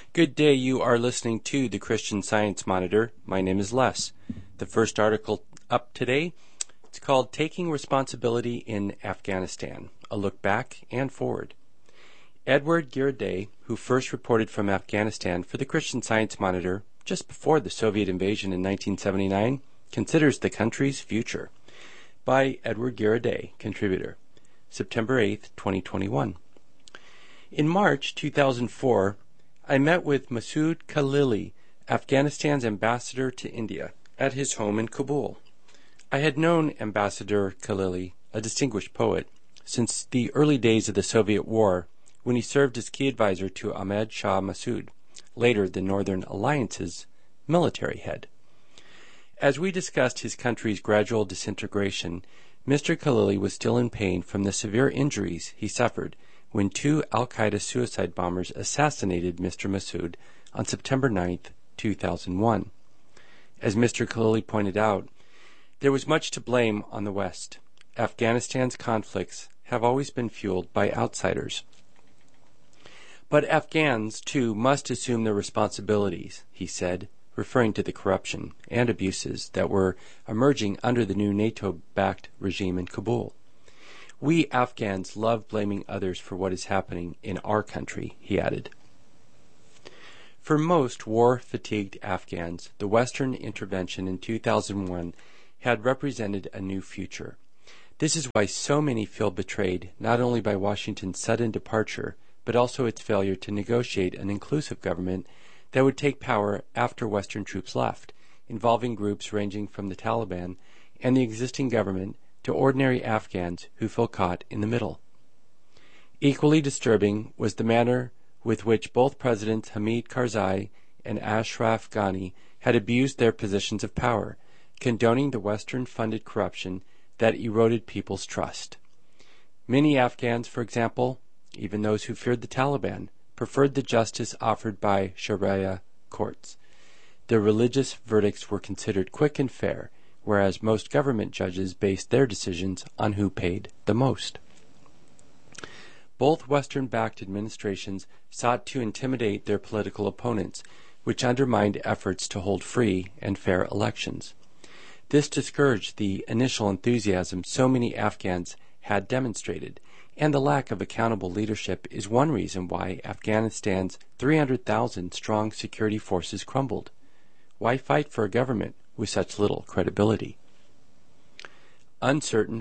Good day, you are listening to the Christian Science Monitor. My name is Les. The first article up today, it's called Taking Responsibility in Afghanistan, a look back and forward. Edward Giroday, who first reported from Afghanistan for the Christian Science Monitor just before the Soviet invasion in 1979, considers the country's future. By Edward Giroday, contributor. September 8, 2021. In March 2004, I met with Masood Khalili, Afghanistan's ambassador to India, at his home in Kabul. I had known Ambassador Khalili, a distinguished poet, since the early days of the Soviet War, when he served as key advisor to Ahmad Shah Massoud, later the Northern Alliance's military head. As we discussed his country's gradual disintegration, Mr. Khalili was still in pain from the severe injuries he suffered when two al-Qaeda suicide bombers assassinated Mr. Massoud on September 9, 2001. As Mr. Khalili pointed out, there was much to blame on the West. Afghanistan's conflicts have always been fueled by outsiders. But Afghans, too, must assume their responsibilities, he said, referring to the corruption and abuses that were emerging under the new NATO-backed regime in Kabul. We Afghans love blaming others for what is happening in our country, he added. For most war-fatigued Afghans, the Western intervention in 2001 had represented a new future. This is why so many feel betrayed, not only by Washington's sudden departure, but also its failure to negotiate an inclusive government that would take power after Western troops left, involving groups ranging from the Taliban and the existing government to ordinary Afghans who feel caught in the middle. Equally disturbing was the manner with which both Presidents Hamid Karzai and Ashraf Ghani had abused their positions of power, condoning the Western-funded corruption that eroded people's trust. Many Afghans, for example, even those who feared the Taliban, preferred the justice offered by Sharia courts. The religious verdicts were considered quick and fair, whereas most government judges based their decisions on who paid the most. Both Western-backed administrations sought to intimidate their political opponents, which undermined efforts to hold free and fair elections. This discouraged the initial enthusiasm so many Afghans had demonstrated, and the lack of accountable leadership is one reason why Afghanistan's 300,000-strong security forces crumbled. Why fight for a government with such little credibility? Uncertain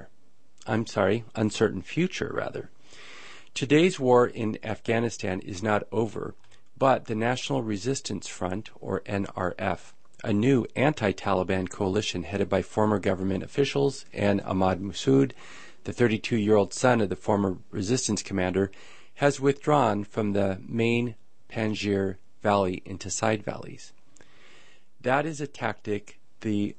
future, rather. Today's war in Afghanistan is not over, but the National Resistance Front, or NRF, a new anti-Taliban coalition headed by former government officials and Ahmad Massoud, the 32-year-old son of the former resistance commander, has withdrawn from the main Panjshir Valley into side valleys. That is a tactic the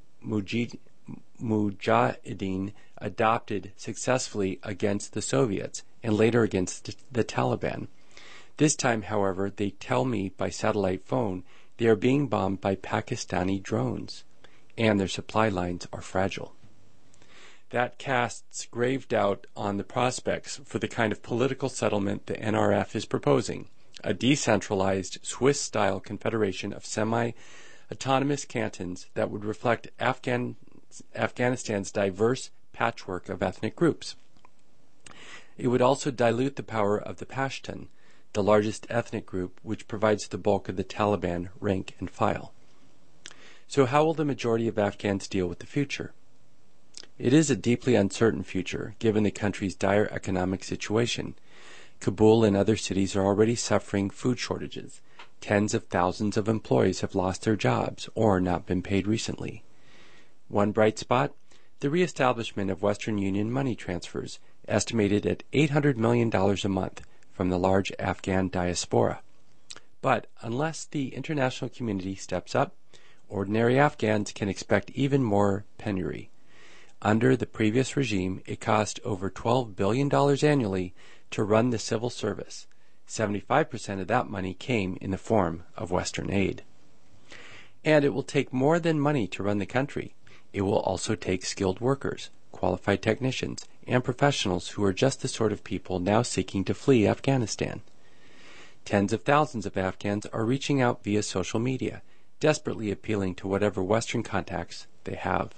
Mujahideen adopted successfully against the Soviets and later against the Taliban. This time, however, they tell me by satellite phone they are being bombed by Pakistani drones, and their supply lines are fragile. That casts grave doubt on the prospects for the kind of political settlement the NRF is proposing, a decentralized Swiss-style confederation of semi-autonomous cantons that would reflect Afghanistan's diverse patchwork of ethnic groups. It would also dilute the power of the Pashtun, the largest ethnic group which provides the bulk of the Taliban rank and file. So how will the majority of Afghans deal with the future? It is a deeply uncertain future, given the country's dire economic situation. Kabul and other cities are already suffering food shortages. Tens of thousands of employees have lost their jobs or not been paid recently. One bright spot, the reestablishment of Western Union money transfers, estimated at $800 million a month from the large Afghan diaspora. But unless the international community steps up, ordinary Afghans can expect even more penury. Under the previous regime, it cost over $12 billion annually to run the civil service. 75% of that money came in the form of Western aid. And it will take more than money to run the country. It will also take skilled workers, qualified technicians, and professionals who are just the sort of people now seeking to flee Afghanistan. Tens of thousands of Afghans are reaching out via social media, desperately appealing to whatever Western contacts they have.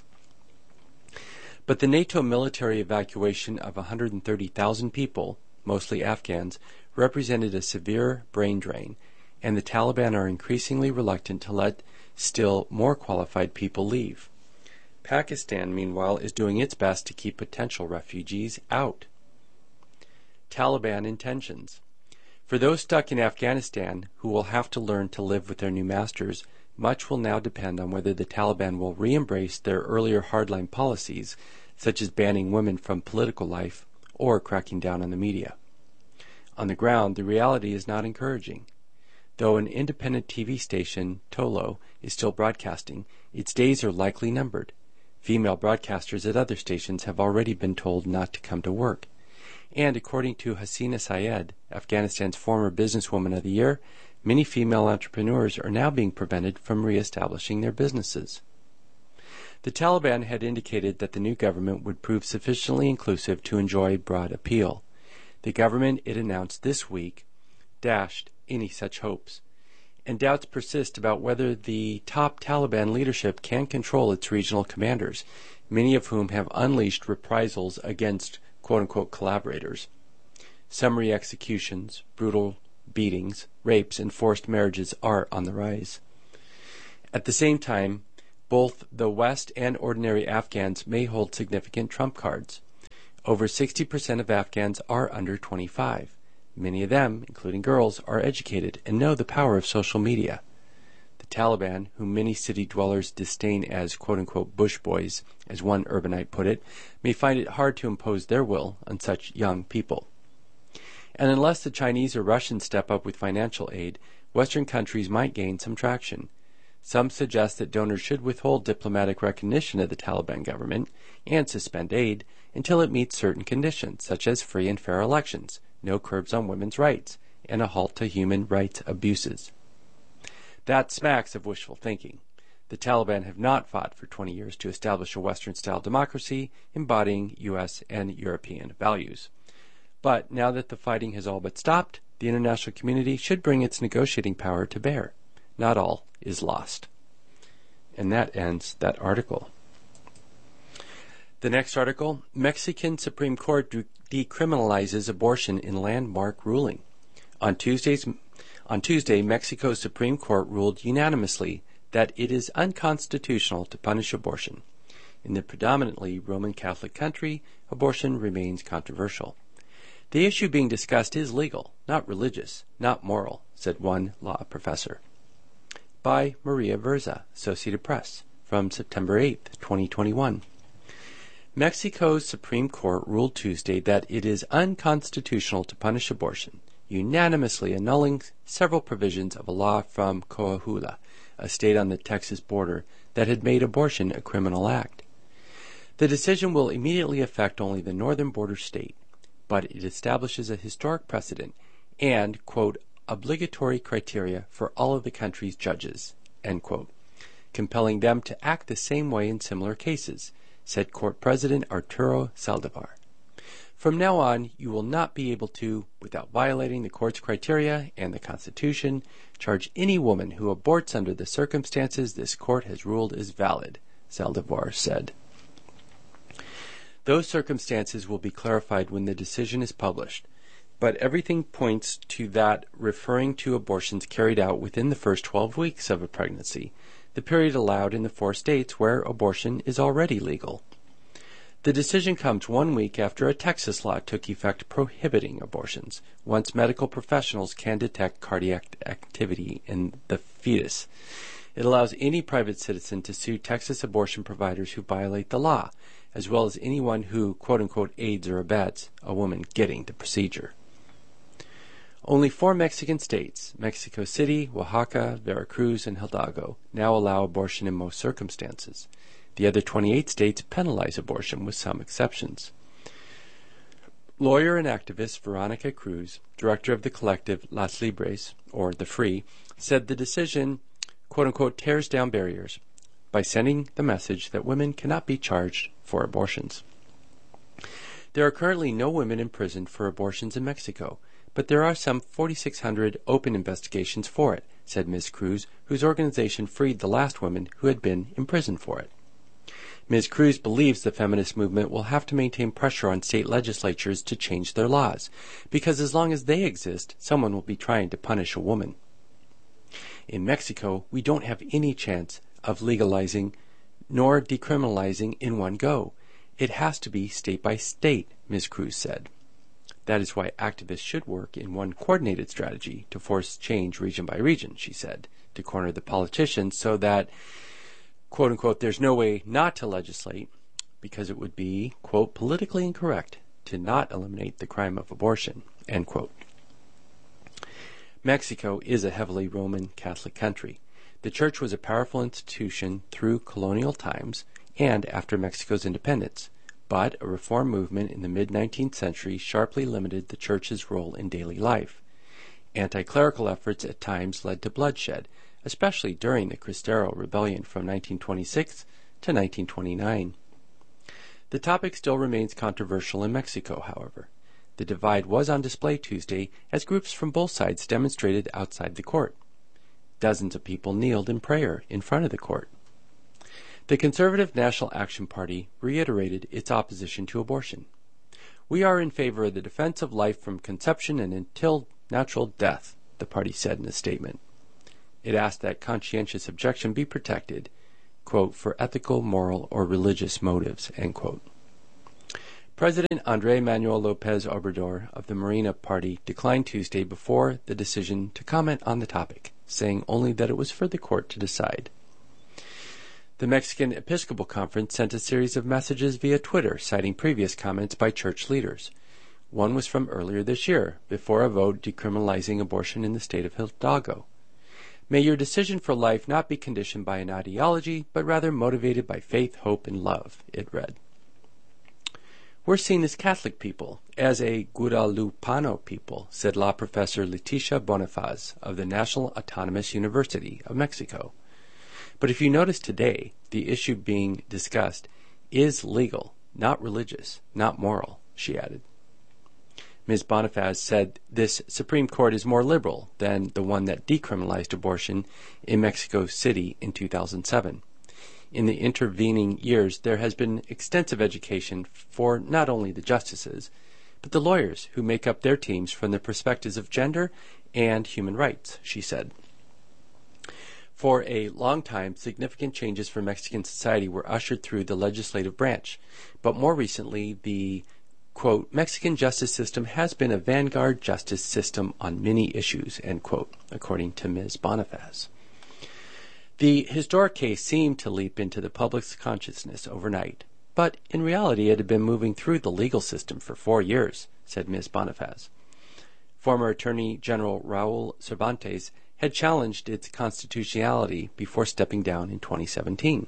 But the NATO military evacuation of 130,000 people, mostly Afghans, represented a severe brain drain, and the Taliban are increasingly reluctant to let still more qualified people leave. Pakistan, meanwhile, is doing its best to keep potential refugees out. Taliban intentions. For those stuck in Afghanistan who will have to learn to live with their new masters, much will now depend on whether the Taliban will re-embrace their earlier hardline policies, such as banning women from political life or cracking down on the media. On the ground, the reality is not encouraging. Though an independent TV station, Tolo, is still broadcasting, its days are likely numbered. Female broadcasters at other stations have already been told not to come to work. And according to Hasina Syed, Afghanistan's former Businesswoman of the Year, many female entrepreneurs are now being prevented from reestablishing their businesses. The Taliban had indicated that the new government would prove sufficiently inclusive to enjoy broad appeal. The government, it announced this week, dashed any such hopes, and doubts persist about whether the top Taliban leadership can control its regional commanders, many of whom have unleashed reprisals against quote-unquote collaborators. Summary executions, brutal beatings, rapes, and forced marriages are on the rise. At the same time, both the West and ordinary Afghans may hold significant trump cards. Over 60% of Afghans are under 25. Many of them, including girls, are educated and know the power of social media. The Taliban, whom many city dwellers disdain as quote-unquote bush boys, as one urbanite put it, may find it hard to impose their will on such young people. And unless the Chinese or Russians step up with financial aid, Western countries might gain some traction. Some suggest that donors should withhold diplomatic recognition of the Taliban government and suspend aid until it meets certain conditions, such as free and fair elections, no curbs on women's rights, and a halt to human rights abuses. That smacks of wishful thinking. The Taliban have not fought for 20 years to establish a Western-style democracy embodying U.S. and European values. But now that the fighting has all but stopped, the international community should bring its negotiating power to bear. Not all is lost. And that ends that article. The next article, Mexican Supreme Court decriminalizes abortion in landmark ruling. On Tuesday, Mexico's Supreme Court ruled unanimously that it is unconstitutional to punish abortion. In the predominantly Roman Catholic country, abortion remains controversial. The issue being discussed is legal, not religious, not moral, said one law professor. By Maria Verza, Associated Press, from September 8, 2021. Mexico's Supreme Court ruled Tuesday that it is unconstitutional to punish abortion, unanimously annulling several provisions of a law from Coahuila, a state on the Texas border that had made abortion a criminal act. The decision will immediately affect only the northern border state, but it establishes a historic precedent and, quote, obligatory criteria for all of the country's judges, end quote, compelling them to act the same way in similar cases, said Court President Arturo Saldivar. From now on, you will not be able to, without violating the court's criteria and the Constitution, charge any woman who aborts under the circumstances this court has ruled is valid, Saldivar said. Those circumstances will be clarified when the decision is published, but everything points to that referring to abortions carried out within the first 12 weeks of a pregnancy, the period allowed in the 4 states where abortion is already legal. The decision comes 1 week after a Texas law took effect prohibiting abortions, once medical professionals can detect cardiac activity in the fetus. It allows any private citizen to sue Texas abortion providers who violate the law, as well as anyone who, quote-unquote, aids or abets a woman getting the procedure. Only 4 Mexican states, Mexico City, Oaxaca, Veracruz, and Hidalgo, now allow abortion in most circumstances. The other 28 states penalize abortion with some exceptions. Lawyer and activist Veronica Cruz, director of the collective Las Libres, or The Free, said the decision, quote-unquote, tears down barriers by sending the message that women cannot be charged for abortions. There are currently no women imprisoned for abortions in Mexico, but there are some 4,600 open investigations for it, said Ms. Cruz, whose organization freed the last women who had been imprisoned for it. Ms. Cruz believes the feminist movement will have to maintain pressure on state legislatures to change their laws, because as long as they exist, someone will be trying to punish a woman. In Mexico, we don't have any chance of legalizing nor decriminalizing in one go. It has to be state by state, Ms. Cruz said. That is why activists should work in one coordinated strategy to force change region by region, she said, to corner the politicians so that, quote unquote, there's no way not to legislate because it would be, quote, politically incorrect to not eliminate the crime of abortion, end quote. Mexico is a heavily Roman Catholic country. The church was a powerful institution through colonial times and after Mexico's independence, but a reform movement in the mid-19th century sharply limited the church's role in daily life. Anti-clerical efforts at times led to bloodshed, especially during the Cristero Rebellion from 1926 to 1929. The topic still remains controversial in Mexico, however. The divide was on display Tuesday as groups from both sides demonstrated outside the court. Dozens of people kneeled in prayer in front of the court. The Conservative National Action Party reiterated its opposition to abortion. We are in favor of the defense of life from conception and until natural death, the party said in a statement. It asked that conscientious objection be protected, quote, for ethical, moral, or religious motives, end quote. President Andrés Manuel López Obrador of the Morena Party declined Tuesday before the decision to comment on the topic, saying only that it was for the court to decide. The Mexican Episcopal Conference sent a series of messages via Twitter citing previous comments by church leaders. One was from earlier this year, before a vote decriminalizing abortion in the state of Hidalgo. May your decision for life not be conditioned by an ideology, but rather motivated by faith, hope, and love, it read. We're seen as Catholic people, as a Guadalupano people, said law professor Leticia Bonifaz of the National Autonomous University of Mexico. But if you notice today, the issue being discussed is legal, not religious, not moral, she added. Ms. Bonifaz said this Supreme Court is more liberal than the one that decriminalized abortion in Mexico City in 2007. In the intervening years, there has been extensive education for not only the justices, but the lawyers who make up their teams from the perspectives of gender and human rights, she said. For a long time, significant changes for Mexican society were ushered through the legislative branch, but more recently, the, quote, Mexican justice system has been a vanguard justice system on many issues, end quote, according to Ms. Bonifaz. The historic case seemed to leap into the public's consciousness overnight, but in reality it had been moving through the legal system for 4 years, said Ms. Bonifaz. Former Attorney General Raul Cervantes had challenged its constitutionality before stepping down in 2017.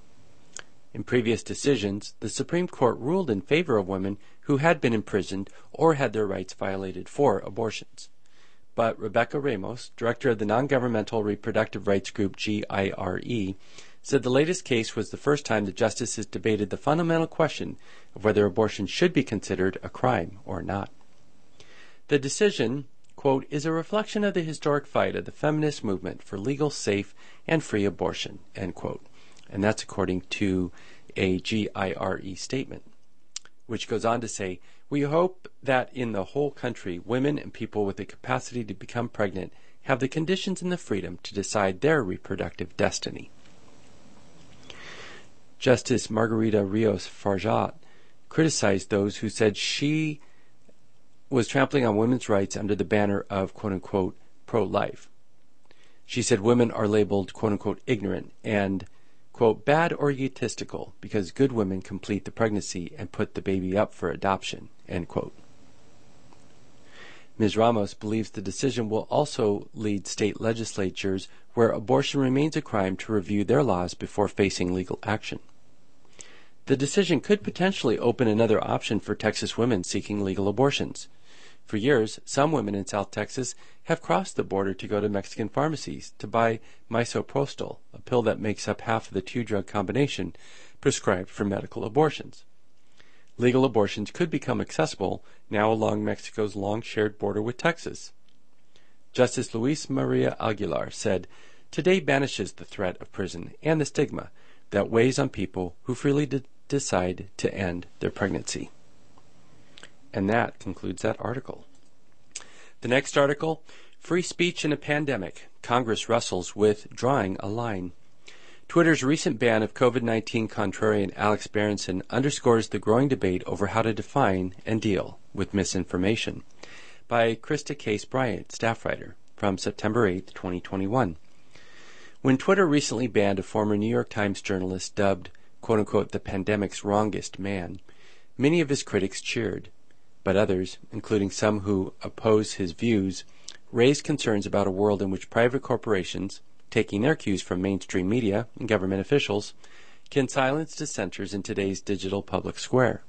In previous decisions, the Supreme Court ruled in favor of women who had been imprisoned or had their rights violated for abortions. But Rebecca Ramos, director of the non-governmental reproductive rights group GIRE, said the latest case was the first time the justices debated the fundamental question of whether abortion should be considered a crime or not. The decision, quote, is a reflection of the historic fight of the feminist movement for legal, safe, and free abortion, end quote. And that's according to a GIRE statement, which goes on to say, we hope that in the whole country, women and people with the capacity to become pregnant have the conditions and the freedom to decide their reproductive destiny. Justice Margarita Rios Farjat criticized those who said she was trampling on women's rights under the banner of, quote-unquote, pro-life. She said women are labeled, quote-unquote, ignorant and, quote, bad or egotistical because good women complete the pregnancy and put the baby up for adoption, end quote. Ms. Ramos believes the decision will also lead state legislatures where abortion remains a crime to review their laws before facing legal action. The decision could potentially open another option for Texas women seeking legal abortions. For years, some women in South Texas have crossed the border to go to Mexican pharmacies to buy misoprostol, a pill that makes up half of the 2-drug combination prescribed for medical abortions. Legal abortions could become accessible now along Mexico's long-shared border with Texas. Justice Luis Maria Aguilar said, "Today banishes the threat of prison and the stigma that weighs on people who freely decide to end their pregnancy." And that concludes that article. The next article, Free Speech in a Pandemic. Congress wrestles with drawing a line. Twitter's recent ban of COVID-19 contrarian Alex Berenson underscores the growing debate over how to define and deal with misinformation. By Krista Case Bryant, staff writer, from September 8, 2021. When Twitter recently banned a former New York Times journalist dubbed, quote-unquote, the pandemic's wrongest man, many of his critics cheered. But others, including some who oppose his views, raised concerns about a world in which private corporations, taking their cues from mainstream media and government officials, can silence dissenters in today's digital public square.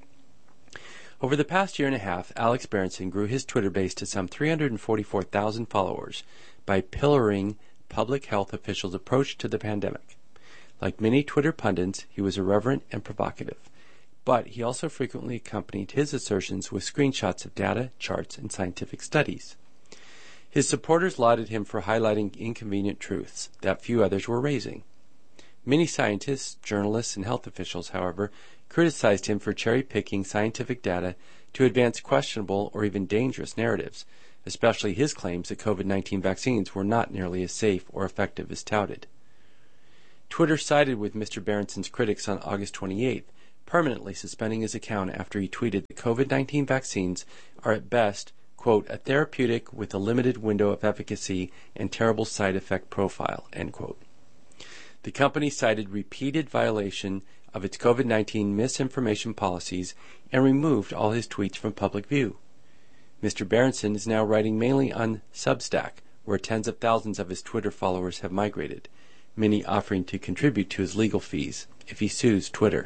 Over the past year and a half, Alex Berenson grew his Twitter base to some 344,000 followers by pillaring public health officials' approach to the pandemic. Like many Twitter pundits, he was irreverent and provocative, but he also frequently accompanied his assertions with screenshots of data, charts, and scientific studies. His supporters lauded him for highlighting inconvenient truths that few others were raising. Many scientists, journalists, and health officials, however, criticized him for cherry-picking scientific data to advance questionable or even dangerous narratives, especially his claims that COVID-19 vaccines were not nearly as safe or effective as touted. Twitter sided with Mr. Berenson's critics on August 28th, permanently suspending his account after he tweeted that COVID-19 vaccines are at best, quote, a therapeutic with a limited window of efficacy and terrible side effect profile, end quote. The company cited repeated violation of its COVID-19 misinformation policies and removed all his tweets from public view. Mr. Berenson is now writing mainly on Substack, where tens of thousands of his Twitter followers have migrated, many offering to contribute to his legal fees if he sues Twitter.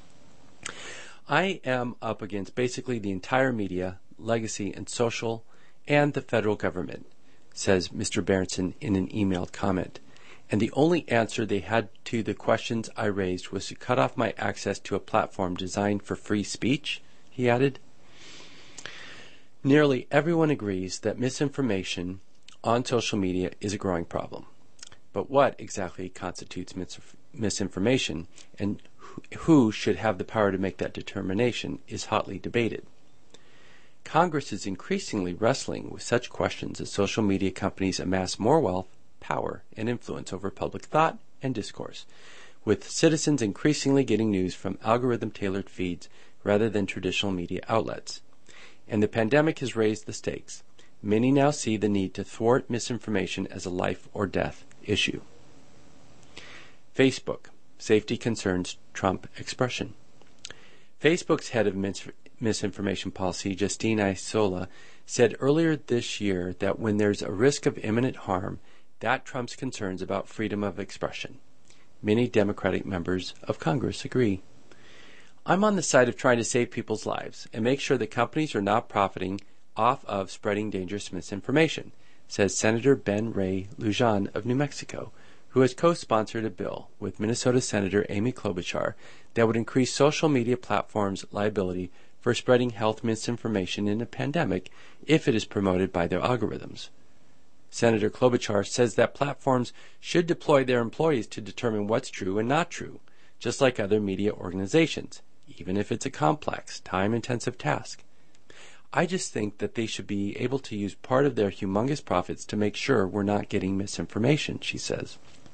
"I am up against basically the entire media, legacy, and social, and the federal government," says Mr. Berenson in an emailed comment. "And the only answer they had to the questions I raised was to cut off my access to a platform designed for free speech," he added. Nearly everyone agrees that misinformation on social media is a growing problem. But what exactly constitutes misinformation, and who should have the power to make that determination, is hotly debated. Congress is increasingly wrestling with such questions as social media companies amass more wealth, power, and influence over public thought and discourse, with citizens increasingly getting news from algorithm-tailored feeds rather than traditional media outlets. And the pandemic has raised the stakes. Many now see the need to thwart misinformation as a life or death issue. Facebook. Safety concerns Trump expression. Facebook's head of misinformation policy, Justine Isola, said earlier this year that when there's a risk of imminent harm, that trumps concerns about freedom of expression. Many Democratic members of Congress agree. "I'm on the side of trying to save people's lives and make sure that companies are not profiting off of spreading dangerous misinformation," says Senator Ben Ray Lujan of New Mexico, who has co-sponsored a bill with Minnesota Senator Amy Klobuchar that would increase social media platforms' liability for spreading health misinformation in a pandemic if it is promoted by their algorithms. Senator Klobuchar says that platforms should deploy their employees to determine what's true and not true, just like other media organizations, even if it's a complex, time-intensive task. "I just think that they should be able to use part of their humongous profits to make sure we're not getting misinformation," she says.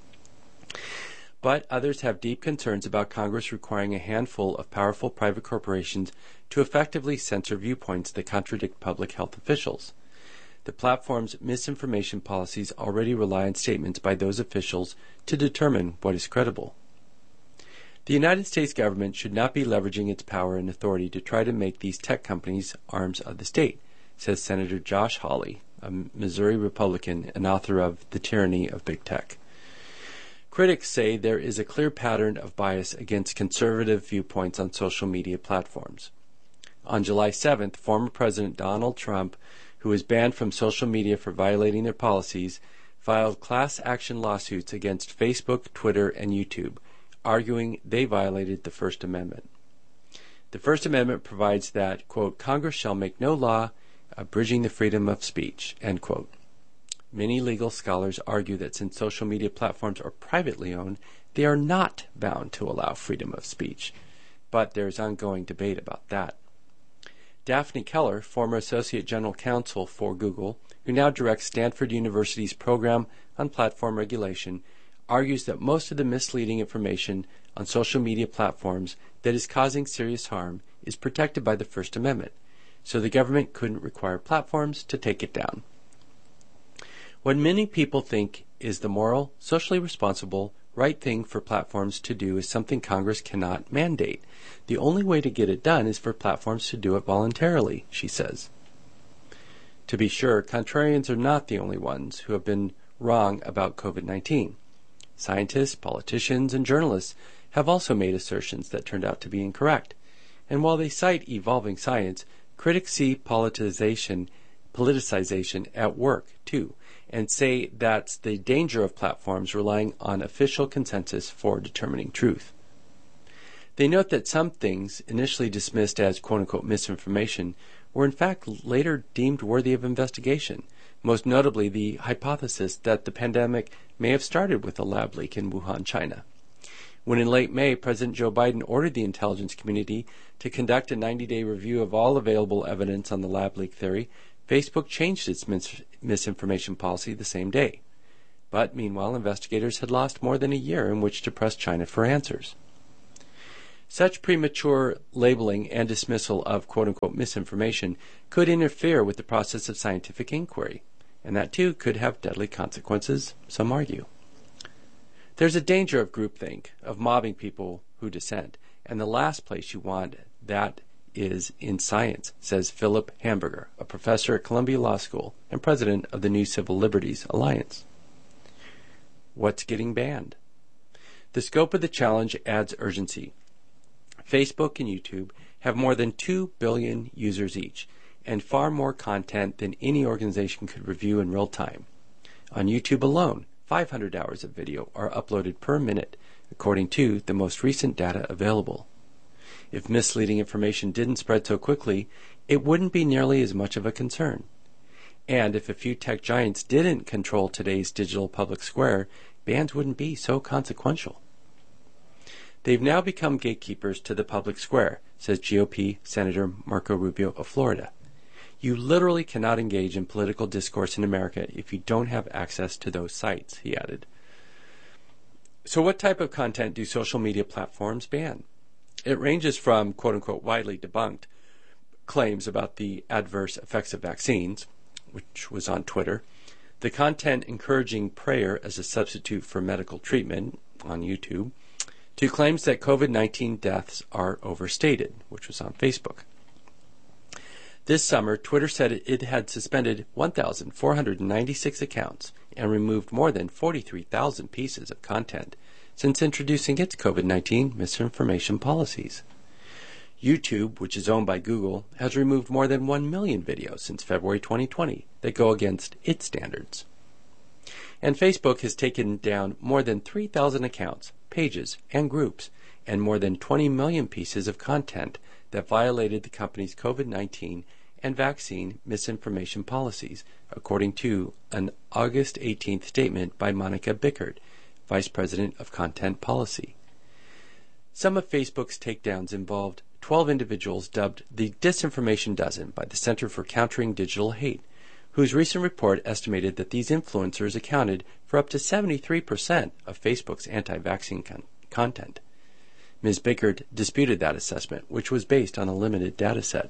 But others have deep concerns about Congress requiring a handful of powerful private corporations to effectively censor viewpoints that contradict public health officials. The platform's misinformation policies already rely on statements by those officials to determine what is credible. The United States government should not be leveraging its power and authority to try to make these tech companies arms of the state, says Senator Josh Hawley, a Missouri Republican and author of The Tyranny of Big Tech. Critics say there is a clear pattern of bias against conservative viewpoints on social media platforms. On July 7th, former President Donald Trump, who was banned from social media for violating their policies, filed class action lawsuits against Facebook, Twitter, and YouTube, arguing they violated the First Amendment. The First Amendment provides that, quote, Congress shall make no law abridging the freedom of speech, end quote. Many legal scholars argue that since social media platforms are privately owned, they are not bound to allow freedom of speech. But there's ongoing debate about that. Daphne Keller, former Associate General Counsel for Google, who now directs Stanford University's program on platform regulation, argues that most of the misleading information on social media platforms that is causing serious harm is protected by the First Amendment, so the government couldn't require platforms to take it down. What many people think is the moral, socially responsible, right thing for platforms to do is something Congress cannot mandate. The only way to get it done is for platforms to do it voluntarily, she says. To be sure, contrarians are not the only ones who have been wrong about COVID-19. Scientists, politicians, and journalists have also made assertions that turned out to be incorrect. And while they cite evolving science, critics see politicization at work, too, and say that's the danger of platforms relying on official consensus for determining truth. They note that some things initially dismissed as quote-unquote misinformation were in fact later deemed worthy of investigation, most notably the hypothesis that the pandemic may have started with a lab leak in Wuhan, China. When in late May, President Joe Biden ordered the intelligence community to conduct a 90-day review of all available evidence on the lab leak theory, Facebook changed its misinformation policy the same day. But meanwhile, investigators had lost more than a year in which to press China for answers. Such premature labeling and dismissal of quote-unquote misinformation could interfere with the process of scientific inquiry, and that too could have deadly consequences, some argue. There's a danger of groupthink, of mobbing people who dissent, and the last place you want that is in science, says Philip Hamburger, a professor at Columbia Law School and president of the New Civil Liberties Alliance. What's getting banned? The scope of the challenge adds urgency. Facebook and YouTube have more than 2 billion users each, and far more content than any organization could review in real time. On YouTube alone, 500 hours of video are uploaded per minute, according to the most recent data available. If misleading information didn't spread so quickly, it wouldn't be nearly as much of a concern. And if a few tech giants didn't control today's digital public square, bans wouldn't be so consequential. They've now become gatekeepers to the public square, says GOP Senator Marco Rubio of Florida. You literally cannot engage in political discourse in America if you don't have access to those sites, he added. So what type of content do social media platforms ban? It ranges from quote-unquote widely debunked claims about the adverse effects of vaccines, which was on Twitter, the content encouraging prayer as a substitute for medical treatment on YouTube, to claims that COVID-19 deaths are overstated, which was on Facebook. This summer, Twitter said it had suspended 1,496 accounts and removed more than 43,000 pieces of content since introducing its COVID-19 misinformation policies. YouTube, which is owned by Google, has removed more than 1 million videos since February 2020 that go against its standards. And Facebook has taken down more than 3,000 accounts, pages, and groups, and more than 20 million pieces of content that violated the company's COVID-19 and vaccine misinformation policies, according to an August 18th statement by Monica Bickert, Vice President of Content Policy. Some of Facebook's takedowns involved 12 individuals dubbed the Disinformation Dozen by the Center for Countering Digital Hate, whose recent report estimated that these influencers accounted for up to 73% of Facebook's anti-vaccine content. Ms. Bickert disputed that assessment, which was based on a limited data set.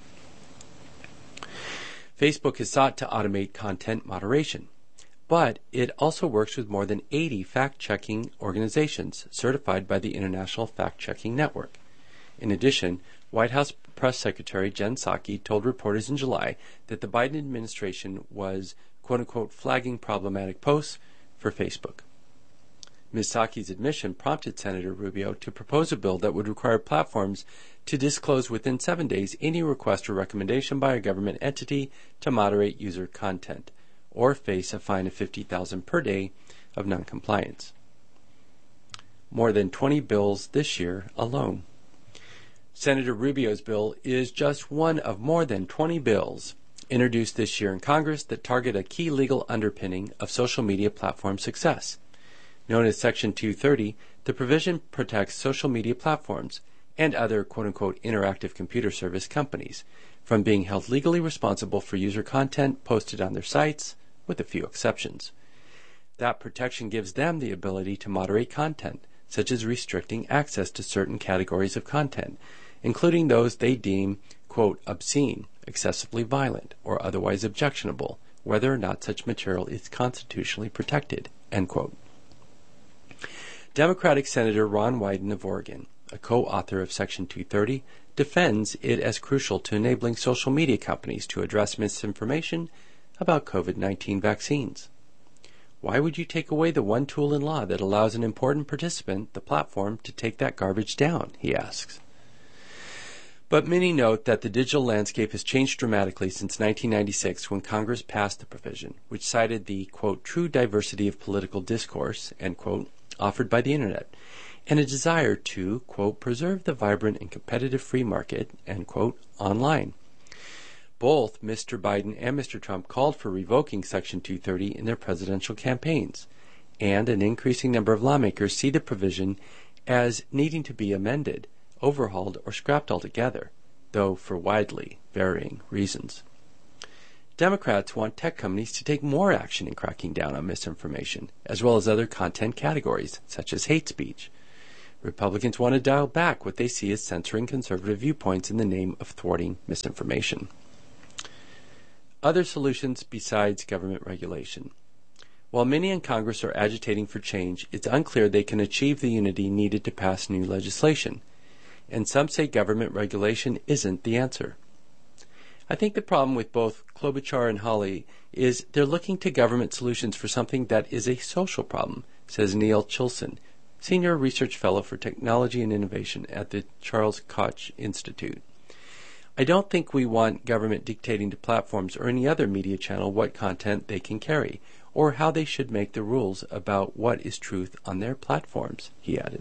Facebook has sought to automate content moderation, but it also works with more than 80 fact-checking organizations certified by the International Fact-Checking Network. In addition, White House Press Secretary Jen Psaki told reporters in July that the Biden administration was, quote-unquote, flagging problematic posts for Facebook. Ms. Psaki's admission prompted Senator Rubio to propose a bill that would require platforms to disclose within 7 days any request or recommendation by a government entity to moderate user content, or face a fine of $50,000 per day of noncompliance. More than 20 bills this year alone. Senator Rubio's bill is just one of more than 20 bills introduced this year in Congress that target a key legal underpinning of social media platform success. Known as Section 230, the provision protects social media platforms and other quote-unquote interactive computer service companies from being held legally responsible for user content posted on their sites, with a few exceptions. That protection gives them the ability to moderate content, such as restricting access to certain categories of content, including those they deem, quote, obscene, excessively violent, or otherwise objectionable, whether or not such material is constitutionally protected, end quote. Democratic Senator Ron Wyden of Oregon, a co-author of Section 230, defends it as crucial to enabling social media companies to address misinformation about COVID-19 vaccines. Why would you take away the one tool in law that allows an important participant, the platform, to take that garbage down, he asks. But many note that the digital landscape has changed dramatically since 1996 when Congress passed the provision, which cited the, quote, true diversity of political discourse, end quote, offered by the Internet, and a desire to, quote, preserve the vibrant and competitive free market, end quote, online. Both Mr. Biden and Mr. Trump called for revoking Section 230 in their presidential campaigns, and an increasing number of lawmakers see the provision as needing to be amended, overhauled, or scrapped altogether, though for widely varying reasons. Democrats want tech companies to take more action in cracking down on misinformation, as well as other content categories, such as hate speech. Republicans want to dial back what they see as censoring conservative viewpoints in the name of thwarting misinformation. Other solutions besides government regulation. While many in Congress are agitating for change, it's unclear they can achieve the unity needed to pass new legislation, and some say government regulation isn't the answer. I think the problem with both Klobuchar and Hawley is they're looking to government solutions for something that is a social problem, says Neil Chilson, Senior Research Fellow for Technology and Innovation at the Charles Koch Institute. I don't think we want government dictating to platforms or any other media channel what content they can carry, or how they should make the rules about what is truth on their platforms, he added.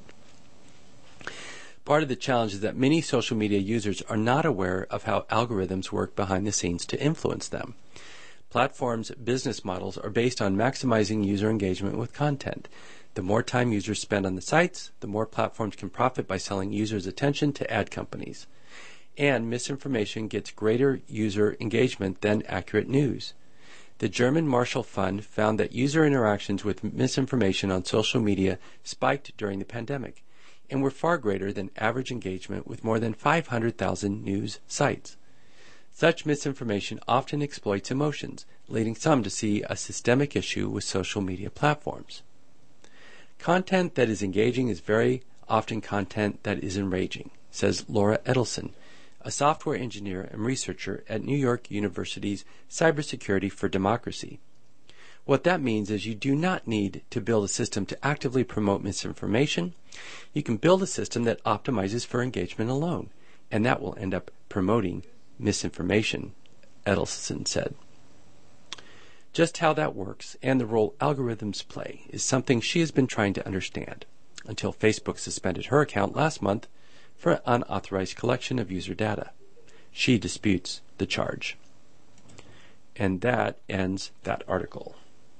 Part of the challenge is that many social media users are not aware of how algorithms work behind the scenes to influence them. Platforms' business models are based on maximizing user engagement with content. The more time users spend on the sites, the more platforms can profit by selling users' attention to ad companies. And misinformation gets greater user engagement than accurate news. The German Marshall Fund found that user interactions with misinformation on social media spiked during the pandemic and were far greater than average engagement with more than 500,000 news sites. Such misinformation often exploits emotions, leading some to see a systemic issue with social media platforms. Content that is engaging is very often content that is enraging, says Laura Edelson, a software engineer and researcher at New York University's Cybersecurity for Democracy. What that means is you do not need to build a system to actively promote misinformation. You can build a system that optimizes for engagement alone, and that will end up promoting misinformation, Edelson said. Just how that works and the role algorithms play is something she has been trying to understand, until Facebook suspended her account last month for an unauthorized collection of user data. She disputes the charge. And that ends that article.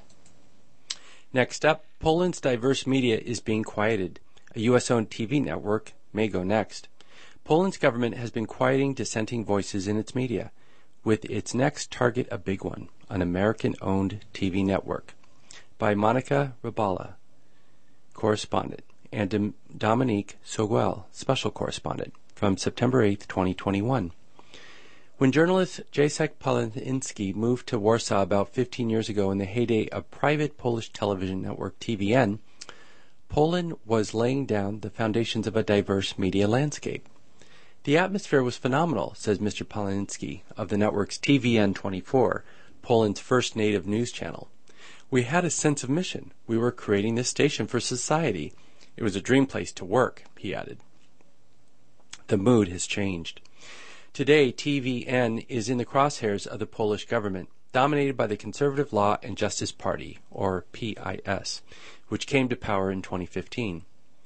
Next up, Poland's diverse media is being quieted. A U.S.-owned TV network may go next. Poland's government has been quieting dissenting voices in its media, with its next target a big one, an American-owned TV network. By Monika Rybala, correspondent, and Dominique Soguel, special correspondent, from September 8, 2021. When journalist Jacek Paliński moved to Warsaw about 15 years ago in the heyday of private Polish television network TVN, Poland was laying down the foundations of a diverse media landscape. The atmosphere was phenomenal, says Mr. Paliński of the network's TVN24, Poland's first native news channel. We had a sense of mission. We were creating this station for society. It was a dream place to work, he added. The mood has changed. Today, TVN is in the crosshairs of the Polish government, dominated by the Conservative Law and Justice Party, or PIS, which came to power in 2015.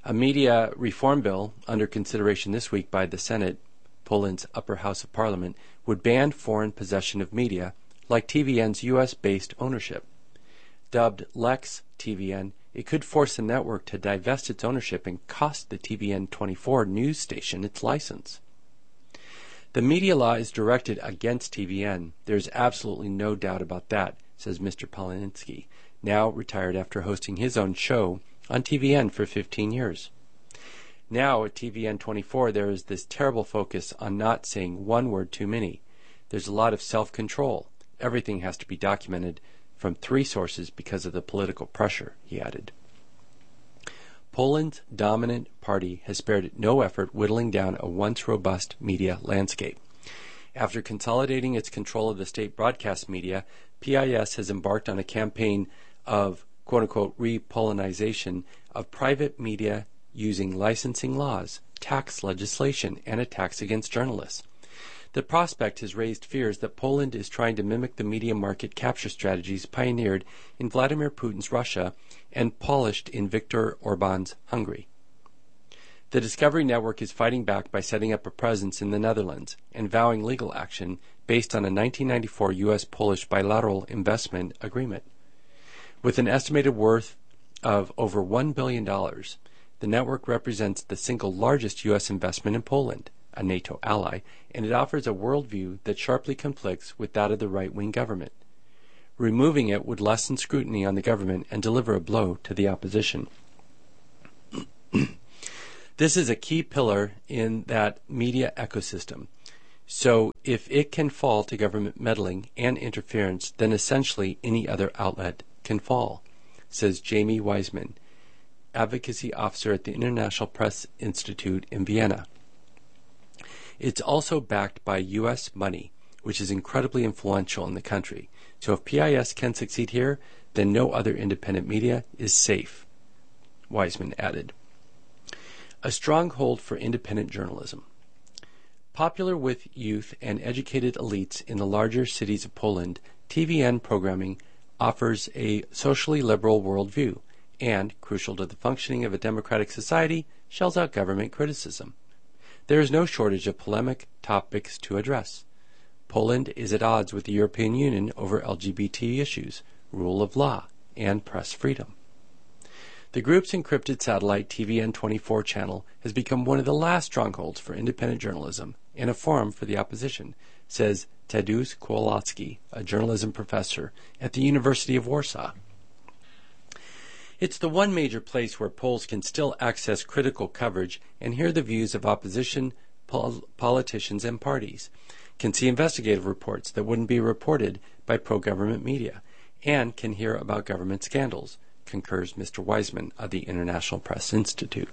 A media reform bill under consideration this week by the Senate, Poland's upper house of parliament, would ban foreign possession of media like TVN's U.S.-based ownership. Dubbed Lex TVN, it could force the network to divest its ownership and cost the TVN-24 news station its license. The media law is directed against TVN. There's absolutely no doubt about that, says Mr. Polinsky, now retired after hosting his own show on TVN for 15 years. Now at TVN-24 there is this terrible focus on not saying one word too many. There's a lot of self-control. Everything has to be documented from 3 sources because of the political pressure, he added. Poland's dominant party has spared no effort whittling down a once robust media landscape. After consolidating its control of the state broadcast media, PIS has embarked on a campaign of quote-unquote re-Polonization of private media using licensing laws, tax legislation, and attacks against journalists. The prospect has raised fears that Poland is trying to mimic the media market capture strategies pioneered in Vladimir Putin's Russia and polished in Viktor Orban's Hungary. The Discovery Network is fighting back by setting up a presence in the Netherlands and vowing legal action based on a 1994 U.S.-Polish bilateral investment agreement. With an estimated worth of over $1 billion, the network represents the single largest U.S. investment in Poland, a NATO ally, and it offers a worldview that sharply conflicts with that of the right-wing government. Removing it would lessen scrutiny on the government and deliver a blow to the opposition. This is a key pillar in that media ecosystem. So if it can fall to government meddling and interference, then essentially any other outlet can fall, says Jamie Wiseman, advocacy officer at the International Press Institute in Vienna. It's also backed by U.S. money, which is incredibly influential in the country. So if PIS can succeed here, then no other independent media is safe, Wiseman added. A stronghold for independent journalism. Popular with youth and educated elites in the larger cities of Poland, TVN programming offers a socially liberal worldview and, crucial to the functioning of a democratic society, shells out government criticism. There is no shortage of polemic topics to address. Poland is at odds with the European Union over LGBT issues, rule of law, and press freedom. The group's encrypted satellite TVN-24 channel has become one of the last strongholds for independent journalism and a forum for the opposition, says Tadeusz Kowalski, a journalism professor at the University of Warsaw. It's the one major place where Poles can still access critical coverage and hear the views of opposition politicians and parties, can see investigative reports that wouldn't be reported by pro-government media, and can hear about government scandals, concurs Mr. Wiseman of the International Press Institute.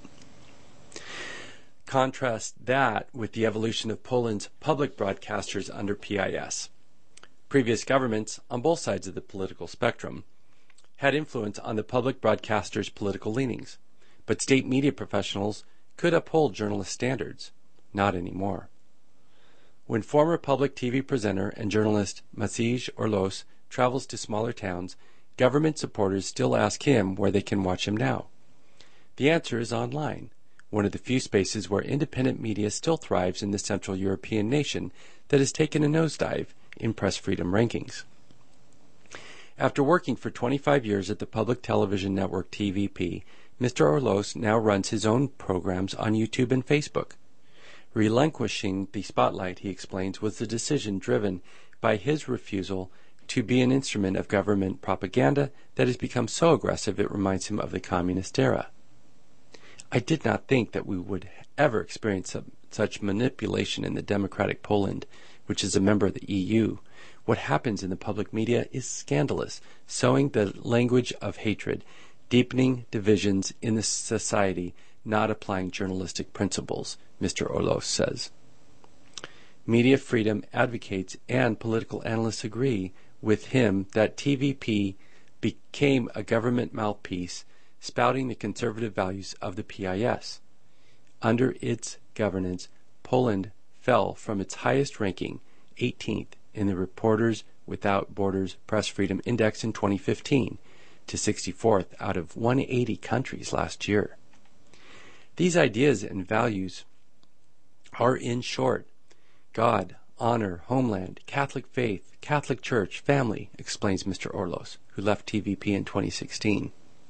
Contrast that with the evolution of Poland's public broadcasters under PIS. Previous governments, on both sides of the political spectrum, had influence on the public broadcasters' political leanings, but state media professionals could uphold journalist standards. Not anymore. When former public TV presenter and journalist Maciej Orlos travels to smaller towns, government supporters still ask him where they can watch him now. The answer is online, one of the few spaces where independent media still thrives in the Central European nation that has taken a nosedive in press freedom rankings. After working for 25 years at the public television network TVP, Mr. Orlos now runs his own programs on YouTube and Facebook. Relinquishing the spotlight, he explains, was the decision driven by his refusal to be an instrument of government propaganda that has become so aggressive it reminds him of the communist era. I did not think that we would ever experience such manipulation in the democratic Poland, which is a member of the EU. What happens in the public media is scandalous, sowing the language of hatred, deepening divisions in the society, not applying journalistic principles, Mr. Orlos says. Media freedom advocates and political analysts agree with him that TVP became a government mouthpiece spouting the conservative values of the PIS. Under its governance, Poland fell from its highest ranking, 18th, in the Reporters Without Borders Press Freedom Index in 2015 to 64th out of 180 countries last year. These ideas and values are, in short, God, honor, homeland, Catholic faith, Catholic Church, family, explains Mr. Orlos, who left TVP in 2016.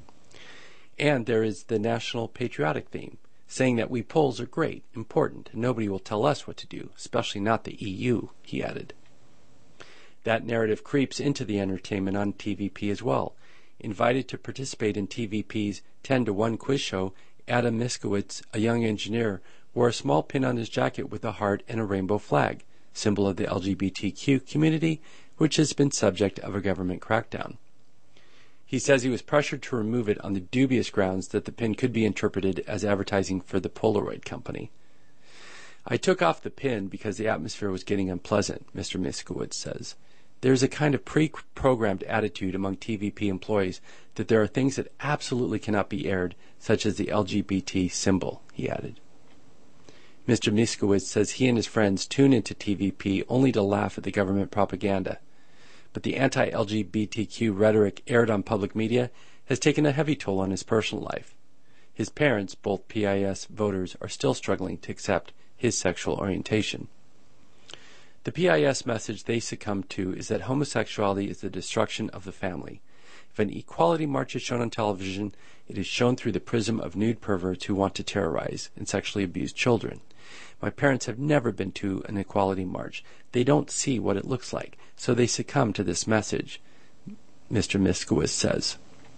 And there is the national patriotic theme, saying that we Poles are great, important, and nobody will tell us what to do, especially not the EU, he added. That narrative creeps into the entertainment on TVP as well. Invited to participate in TVP's 10-to-1 quiz show, Adam Miskowitz, a young engineer, wore a small pin on his jacket with a heart and a rainbow flag, symbol of the LGBTQ community, which has been subject of a government crackdown. He says he was pressured to remove it on the dubious grounds that the pin could be interpreted as advertising for the Polaroid company. I took off the pin because the atmosphere was getting unpleasant, Mr. Miskowitz says. There's a kind of pre-programmed attitude among TVP employees that there are things that absolutely cannot be aired, such as the LGBT symbol, he added. Mr. Miskowitz says he and his friends tune into TVP only to laugh at the government propaganda. But the anti-LGBTQ rhetoric aired on public media has taken a heavy toll on his personal life. His parents, both PIS voters, are still struggling to accept his sexual orientation. The PIS message they succumb to is that homosexuality is the destruction of the family. If an equality march is shown on television, it is shown through the prism of nude perverts who want to terrorize and sexually abuse children. My parents have never been to an equality march. They don't see what it looks like, so they succumb to this message, Mr. Miskowitz says.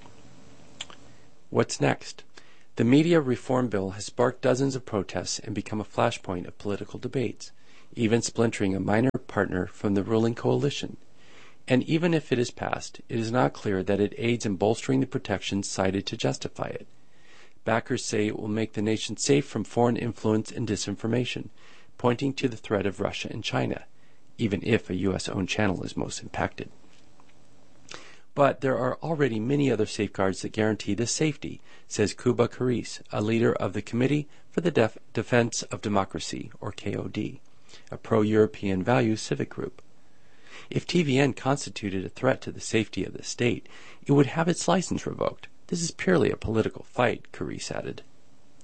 What's next? The media reform bill has sparked dozens of protests and become a flashpoint of political debates, even splintering a minor partner from the ruling coalition. And even if it is passed, it is not clear that it aids in bolstering the protections cited to justify it. Backers say it will make the nation safe from foreign influence and disinformation, pointing to the threat of Russia and China, even if a U.S.-owned channel is most impacted. But there are already many other safeguards that guarantee this safety, says Kuba Karis, a leader of the Committee for the Defense of Democracy, or KOD, a pro-European values civic group. If TVN constituted a threat to the safety of the state, it would have its license revoked. This is purely a political fight, Karis added.